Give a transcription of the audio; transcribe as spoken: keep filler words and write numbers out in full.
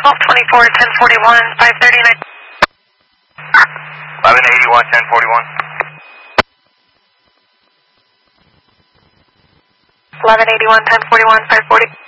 twelve twenty-four, ten forty-one, five thirty-nine. eleven eighty-one, ten forty-one. eleven eighty-one, ten forty-one, five forty.